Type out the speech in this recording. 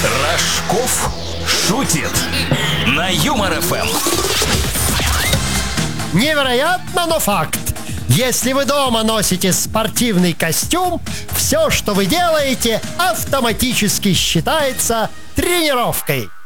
Рожков шутит на Юмор ФМ. Невероятно, но факт. Если вы дома носите спортивный костюм, все, что вы делаете, автоматически считается тренировкой.